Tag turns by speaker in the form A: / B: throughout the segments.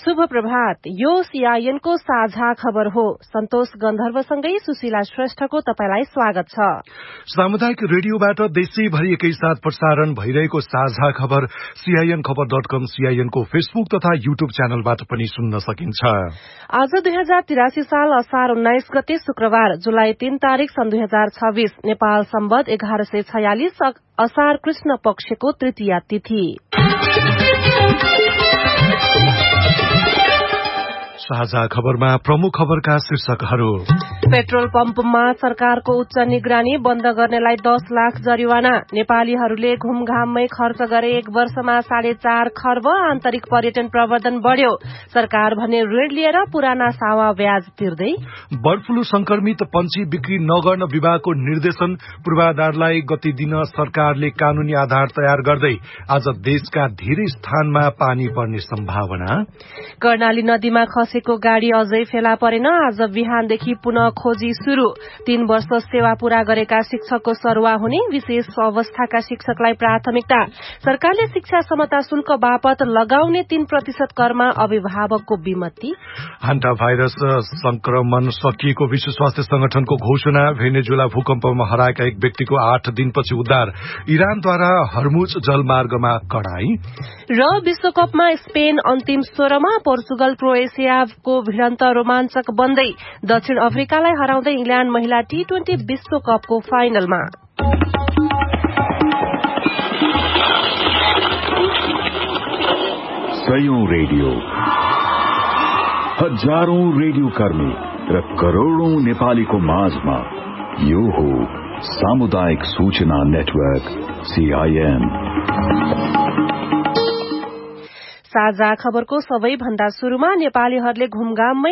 A: शुभ प्रभात। यो सीआईएन को साझा खबर हो। सन्तोष गन्धर्वसँगै सुशीला श्रेष्ठको तपाईलाई स्वागत छ।
B: सामुदायिक रेडियोबाट देशैभरि एकैसाथ प्रसारण भइरहेको साझा खबर सीआईएन खबर.com, सीआईएन को फेसबुक तथा युट्युब च्यानलबाट पनि सुन्न सकिन्छ।
A: आज 2083 साल असार 19 गते शुक्रबार, जुलाई 3 तारिक सन् 2026, नेपाल सम्वत 1146 असार कृष्ण पक्षको तृतीया तिथि।
B: साझा खबरमा प्रमुख खबरका शीर्षकहरू।
A: पेट्रोल पम्पमा सरकारको उच्च निगरानी, बन्द गर्नेलाई 10 लाख जरिवाना। नेपालीहरूले घुमघाममै खर्च गरे 1 वर्षमा 4.5 खर्ब। आन्तरिक पर्यटन प्रवर्धन बढ्यो। सरकार भने ऋण लिएर पुराना सावा ब्याज तिर्दै।
B: बर्ड फ्लू संक्रमित पंक्षी बिक्री नगर्न विभागको निर्देशन, पूर्वाधारलाई गति दिन सरकारले कानूनी आधार तयार गर्दै। आज देशका धेरै स्थानमा पानी पर्ने सम्भावना।
A: कर्णाली नदीमा खसेको गाड़ी अझै फेला परेन। आज बिहानदेखि पुनः खोजी शुरू। 3 वर्ष सेवा पूरा गरेका शिक्षकको सरुवा हुने। विशेष अवस्थाका शिक्षकलाई प्राथमिकता। सरकारले शिक्षा समता शुल्क बापत लगाउने 3% करमा अभिभावकको विमति।
B: हान्टा भाइरस संक्रमण सकिएको विश्व स्वास्थ्य संगठनको घोषणा। भेनेजुला भूकम्पमा हराएका एक व्यक्तिको 8 दिनपछि उद्धार। इरानद्वारा हर्मुज जलमार्गमा कडाई।
A: र विश्वकपमा स्पेन अन्तिम 16मा, पोर्चुगल क्रोएसियाको भिडन्त रोमाञ्चक बन्दै। दक्षिण अफ्रिकालाई हराउँदै इंग्ल्याण्ड महिला T20 विश्वकपको फाइनलमा।
C: सयौं रेडियो, हजारौं रेडियो कर्मी र करोड़ौं नेपालीको माझमा यो हो सामुदायिक सूचना नेटवर्क सीआईएन।
A: साझा खबरको सबैभन्दा शुरूमा नेपालीहरूले घुमघाममै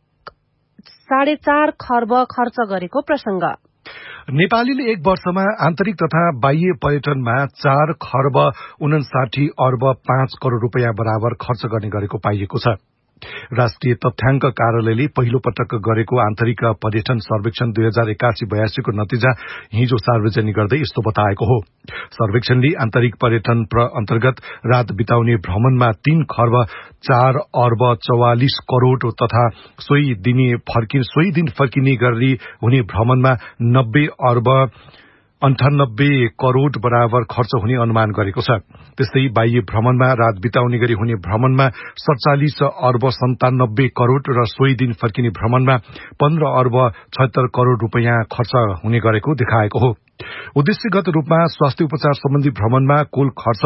A: 4.5 खर्ब खर्च गरेको प्रसंग।
B: नेपालीले 1 वर्षमा आन्तरिक तथा बाह्य पर्यटनमा 4 खर्ब 59 अर्ब 5 करोड़ रूपियाँ बराबर खर्च गर्ने गरेको पाइएको छ। राष्ट्रिय तथ्याङ्क कार्यालयले पहिलो पटक गरेको आन्तरिक पर्यटन सर्वेक्षण 2081-82 को नतिजा हिजो सार्वजनिक गर्दै यस्तो बताएको हो। सर्वेक्षणले आन्तरिक पर्यटन अन्तर्गत रात बिताउने भ्रमणमा 3 खर्ब 4 अर्ब 44 करोड़ तथा सोही दिन फर्किने गरी हुने भ्रमणमा 90 अर्ब 98 करोड़ बराबर खर्च हुने अनुमान गरेको छ। त्यस्तै बाह्य भ्रमणमा रात बिताउने गरी हुने भ्रमणमा 47 अर्ब 97 करोड़ र सोही दिन फर्किने भ्रमणमा 15 अर्ब 76 करोड़ रूपियाँ खर्च हुने गरेको देखाएको हो। उद्देश्यगत रूपमा स्वास्थ्य उपचार सम्बन्धी भ्रमणमा कुल खर्च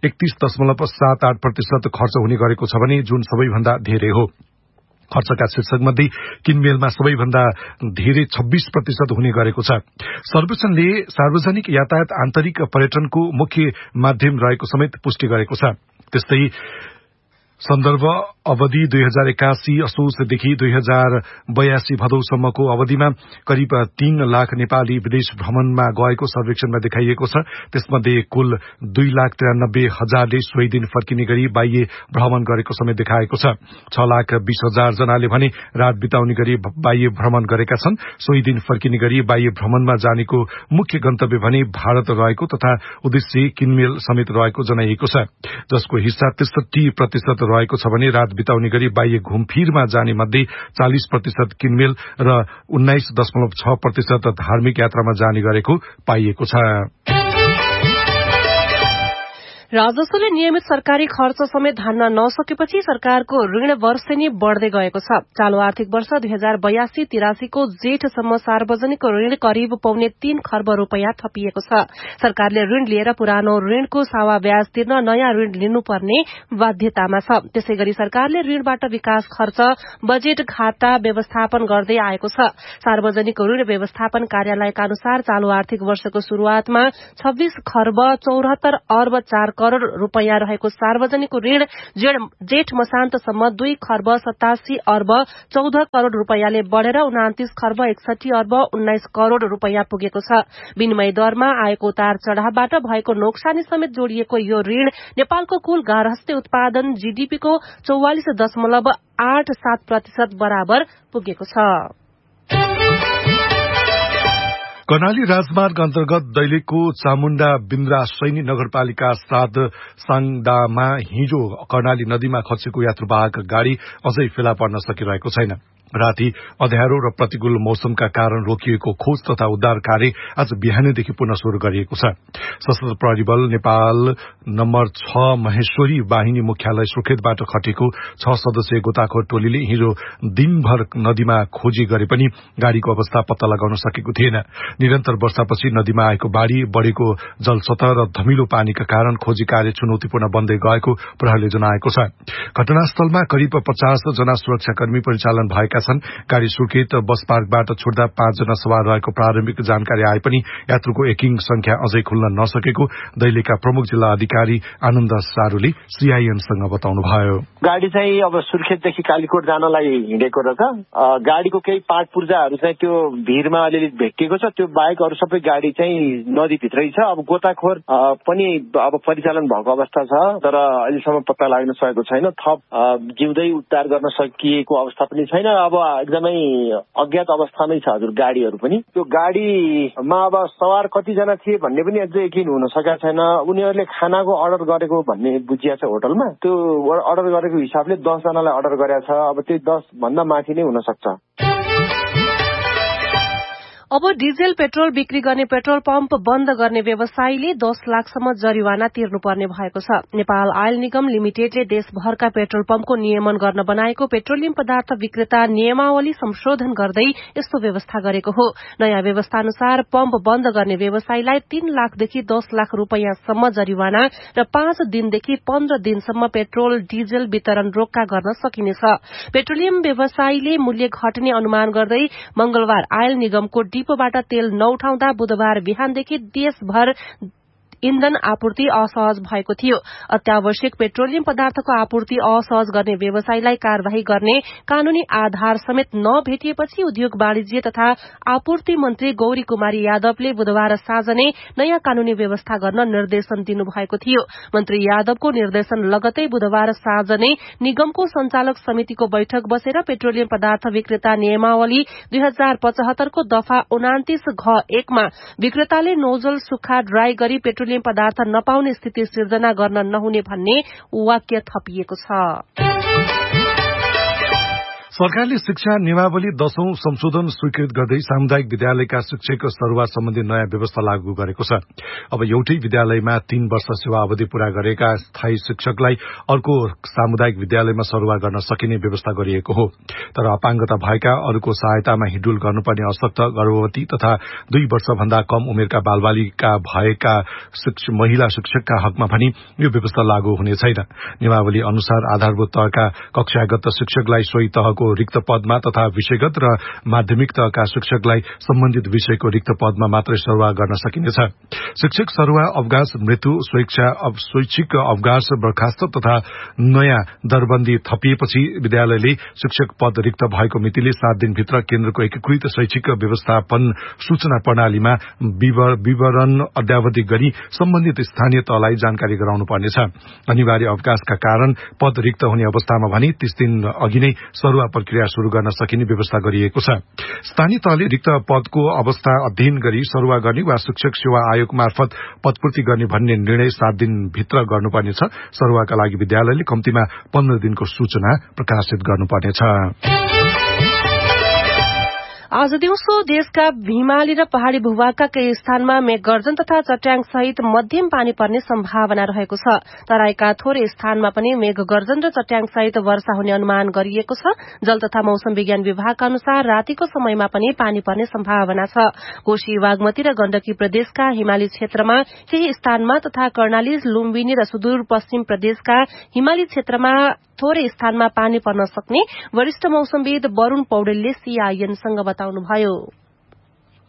B: 31.78% खर्च हुने गरेको छ भने जुन सबैभन्दा धेरै हो। खर्चका शीर्षकमध्ये किनमेलमा सबैभन्दा धेरै 26% हुने गरेको छ। सर्वेक्षणले सार्वजनिक यातायात आन्तरिक पर्यटनको मुख्य माध्यम रहेको समेत पुष्टि गरेको छ। त्यस्तै सन्दर्भ अवधि 2081 असोजदेखि 2082 भदौसम्मको अवधिमा करिब 3 लाख नेपाली विदेश भ्रमणमा गएको सर्वेक्षणमा देखाइएको छ। त्यसमध्ये कुल 2,93,000ले सोही दिन फर्किने गरी बाह्य भ्रमण गरेको समेत देखाएको छ। 6,20,000 जनाले भने रात बिताउने गरी बाह्य भ्रमण गरेका छन्। सोही दिन फर्किने गरी बाह्य भ्रमणमा जानेको मुख्य गन्तव्य भने भारत रहेको तथा उद्देश्य किनमेल समेत रहेको जनाइएको छ, जसको हिस्सा 63% रहेको छ भने रात बिताउने गरी बाह्य घुमफिरमा जाने मध्ये 40% किनमेल र 19.6% धार्मिक यात्रामा जाने गरेको पाइएको छ।
A: राजस्वले नियमित सरकारी खर्च समेत धान्न नसकेपछि सरकारको ऋण वर्षेनी बढ़दै गएको छ। चालू आर्थिक वर्ष 2082-83 को जेठसम्म सार्वजनिक ऋण करिब 3.25 खर्ब रूपियाँ थपिएको छ। सरकारले ऋण लिएर पुरानो ऋणको सावा ब्याज तिर्न नयाँ ऋण लिनुपर्ने बाध्यतामा छ। त्यसैगरी सरकारले ऋणबाट विकास खर्च, बजेट घाटा व्यवस्थापन गर्दै आएको छ। सार्वजनिक ऋण व्यवस्थापन कार्यालयका अनुसार चालू आर्थिक वर्षको शुरूआतमा 26 खर्ब 74 अर्ब 4 करोड़ रूपियाँ रहेको सार्वजनिक ऋण जेठ मसान्तसम्म 2 खर्ब 87 अर्ब 14 करोड़ रूपियाँले बढ़ेर 29 खर्ब 61 अर्ब 19 करोड़ रूपियाँ पुगेको छ। विनिमय दरमा आएको उतार चढ़ावबाट भएको नोक्सानी समेत जोडिएको यो ऋण नेपालको कुल गार्हस्थ्य उत्पादन जीडीपी को 44.87% बराबर पुगेको छ।
B: कर्णाली राजमार्ग अन्तर्गत दैलेखको चामुण्डा बिन्द्रा सैनी नगरपालिका 7 साङदामा हिजो कर्णाली नदीमा खसेको यात्रुवाहक गाड़ी अझै फेला पर्न सकिरहेको छैन। राति अँध्यारो र प्रतिकूल मौसमका कारण रोकिएको खोज तथा उद्धार कार्य आज बिहानैदेखि पुनः शुरू गरिएको छ। सशस्त्र प्रहरी बल नेपाल नम्बर 6 महेश्वरी वाहिनी मुख्यालय सुर्खेतबाट खटेको 6 सदस्यीय गोताखोर टोलीले हिजो दिनभर नदीमा खोजी गरे पनि गाड़ीको अवस्था पत्ता लगाउन सकेको थिएन। निरन्तर वर्षापछि नदीमा आएको बाढ़ी, बढ़ेको जलसतह र धमिलो पानीका कारण खोजी कार्य चुनौतीपूर्ण बन्दै गएको प्रहरीले जनाएको छ। घटनास्थलमा करिब 50 जना सुरक्षाकर्मी परिचालन भएका छन्। गाड़ी सुर्खेत बस पार्कबाट छुट्दा 5 जना सवार रहेको प्रारम्भिक जानकारी आए पनि यात्रुको एकिङ संख्या अझै खुल्न नसकेको दैलेखका प्रमुख जिल्ला अधिकारी आनन्द सारूले सीआईएनसँग बताउनुभयो।
D: गाड़ी चाहिँ अब सुर्खेतदेखि कालीकोट जानलाई हिँडेको रहेछ। गाड़ीको केही पार्ट पूर्जाहरू चाहिँ त्यो भिरमा अलिअलि भेटिएको छ। त्यो बाहेक अरू सबै गाड़ी चाहिँ नदीभित्रै छ। अब गोताखोर पनि अब परिचालन भएको अवस्था छ, तर अहिलेसम्म पत्ता लाग्न सकेको छैन। थप जिउँदै उद्धार गर्न सकिएको अवस्था पनि छैन। अब एकदमै अज्ञात अवस्थामै छ हजुर गाड़ीहरू पनि। त्यो गाड़ीमा अब सवार कतिजना थिए भन्ने पनि अझै यकिन हुन सकेको छैन। उनीहरूले खानाको अर्डर गरेको भन्ने बुझिया छ होटलमा। त्यो अर्डर गरेको हिसाबले 10 जनालाई अर्डर गरेको छ। अब त्यही 10 भन्दा माथि नै हुन सक्छ।
A: अब डिजेल पेट्रोल बिक्री गर्ने पेट्रोल पम्प बन्द गर्ने व्यवसायीले 10 लाखसम्म जरिवाना तिर्नुपर्ने भएको छ। नेपाल आयल निगम लिमिटेडले देशभरका पेट्रोल पम्पको नियमन गर्न बनाएको पेट्रोलियम पदार्थ विक्रेता नियमावली संशोधन गर्दै यस्तो व्यवस्था गरेको हो। नयाँ व्यवस्था अनुसार पम्प बन्द गर्ने व्यवसायीलाई 3 लाखदेखि 10 लाख रूपियाँसम्म जरिवाना र 5 दिनदेखि 15 दिनसम्म पेट्रोल डिजेल वितरण रोक्का गर्न सकिनेछ। पेट्रोलियम व्यवसायीले मूल्य घट्ने अनुमान गर्दै मंगलबार आयल निगमको डिपोबाट तेल नउठाउँदा बुधबार बिहानदेखि देशभर इन्धन आपूर्ति असहज भएको थियो। अत्यावश्यक पेट्रोलियम पदार्थको आपूर्ति असहज गर्ने व्यवसायीलाई कार्यवाही गर्ने कानूनी आधार समेत नभेटिएपछि उद्योग वाणिज्य तथा आपूर्ति मन्त्री गौरी कुमारी यादवले बुधबार साँझ नै नयाँ कानूनी व्यवस्था गर्न निर्देशन दिनुभएको थियो। मन्त्री यादवको निर्देशन लगतै बुधबार साँझ नै निगमको संचालक समितिको बैठक बसेर पेट्रोलियम पदार्थ विक्रेता नियमावली 2075 को दफा 29(घ)(1) मा विक्रेताले नोजल सुक्खा ड्राई गरी पेट्रोलियम पदार्थ नपाउने स्थिति सिर्जना गर्न नहुने भन्ने वाक्य थपिएको छ।
B: सरकारले शिक्षा नियमावली 10औं संशोधन स्वीकृत गर्दै सामुदायिक विद्यालयका शिक्षक सरुवा सम्बन्धी नयाँ व्यवस्था लागू गरेको छ। अब एउटै विद्यालयमा 3 वर्ष सेवा अवधि पूरा गरेका स्थायी शिक्षकलाई अर्को सामुदायिक विद्यालयमा सरुवा गर्न सकिने व्यवस्था गरिएको हो। तर अपाङ्गता भएका, अरूको सहायतामा हिडुल गर्नुपर्ने अशक्त, गर्भवती तथा 2 वर्षभन्दा कम उमेरका बालबालिका भएका महिला शिक्षकका हकमा पनि यो व्यवस्था लागू हुने छैन। नियमावली अनुसार आधारभूत तहका कक्षागत शिक्षकलाई सोही तहको रिक्त पदमा तथा विषयगत र माध्यमिक तहका शिक्षकलाई सम्बन्धित विषयको रिक्त पदमा मात्रै सरुवा गर्न सकिनेछ। शिक्षक सरुवा, अवकाश, मृत्यु, स्वैच्छिक अवकाश, बर्खास्त तथा नयाँ दरबन्दी थपिएपछि विद्यालयले शिक्षक पद रिक्त भएको मितिले 7 दिनभित्र केन्द्रको एकीकृत शैक्षिक व्यवस्थापन सूचना प्रणालीमा विवरण अद्यावधि गरी सम्बन्धित स्थानीय तहलाई जानकारी गराउनु पर्नेछ। अनिवार्य अवकाशका कारण पद रिक्त हुने अवस्थामा भने 30 दिन अघि नै सरुवा प्रक्रिया शुरू गर्न सकिने व्यवस्था गरिएको छ। स्थानीय तहले रिक्त पदको अवस्था अध्ययन गरी सरुवा गर्ने वा शिक्षक सेवा आयोग मार्फत पदपूर्ति गर्ने भन्ने निर्णय 7 दिनभित्र गर्नुपर्नेछ। सरुवाका लागि विद्यालयले कम्तीमा 15 दिनको सूचना प्रकाशित गर्नुपर्नेछ।
A: आज दिउँसो देशका हिमाली र पहाड़ी भूभागका केही स्थानमा मेघगर्जन तथा चट्याङ सहित मध्यम पानी पर्ने सम्भावना रहेको छ। तराईका थोरै स्थानमा पनि मेघगर्जन र चट्याङ सहित वर्षा हुने अनुमान गरिएको छ। जल तथा मौसम विज्ञान विभागका अनुसार रातिको समयमा पनि पानी पर्ने सम्भावना छ। कोशी, बागमती र गण्डकी प्रदेशका हिमाली क्षेत्रमा केही स्थानमा तथा कर्णाली, लुम्बिनी र सुदूरपश्चिम प्रदेशका हिमाली क्षेत्रमा थोरै स्थानमा पानी पर्न सक्ने वरिष्ठ मौसमविद वरूण पौडेलले सीआईएनसँग बताउनुभयो।